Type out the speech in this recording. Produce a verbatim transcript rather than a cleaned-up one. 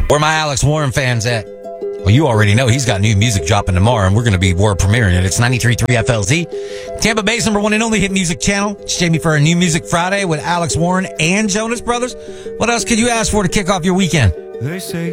Where my Alex Warren fans at? Well, you already know he's got new music dropping tomorrow, and we're going to be world premiering it. It's ninety-three point three F L Z, Tampa Bay's number one and only hit music channel. It's Jamie for a New Music Friday with Alex Warren and Jonas Brothers. What else could you ask for to kick off your weekend? They say